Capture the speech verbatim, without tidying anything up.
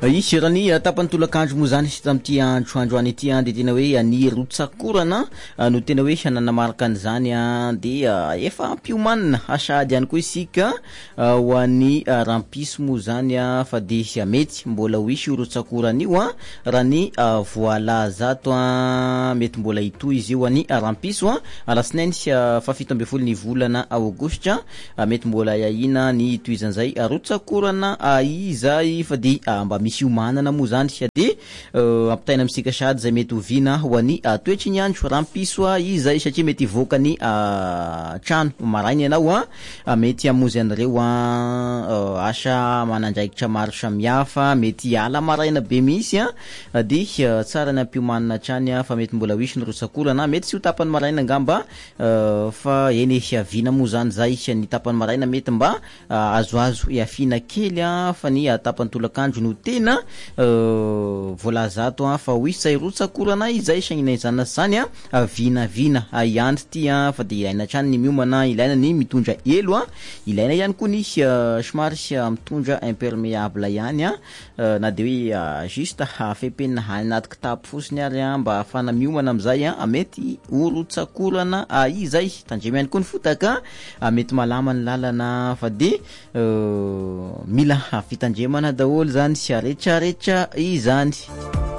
Izy raha ny tapany tolakandro moa zany tamty andro androany ity de tena hoe any rotsakorana no tena hoe nananamarika an'izany de efa ampiomanina asady ihany koa isika ho an'ny rampiso moa zany fa de mety mbola ho isy rotsakorana io raha ny voalaza to mety mbola hitoy izy io any rampiso alasinainy fafito amby folo ny volana aogositra mety mbola yahina ny itoizan'izay rotsakorana izay fa de mba misy iomanana moa zany de ampitaina amsika sady zay mety hovina ho any toetry ny andro rampiso izay satria mety vokany trano marainy ianao mety amozy anareo asa manandraikitra maro samihafa mety ala maraina be misy de tsara ny ampiomanana trany fa mety mbola hisy ny rotsakorana mety sy ho tapany maraina ngamba fa eny hiavina moa zany zay ny tapany maraina mety mba azoazo iafina kely fa ny tapany tolakandro no tena voalaza ato fa ho isy zay rotsakorana izay sagninaizana zany vinavina ihany ty fa de ilaina trany ny miomana ilaina ny mitondra elo ilaina ihany koa ny somary mitondra imperméable ihany na de hoe juste fepena anaty kitapo fosiny ary mba afana miomana amizay mety ho rotsakorana izay tandremy ihany koa ny fotaka mety malama ny lalana fa de mila fitandremana daholo zany sy aretraretra izany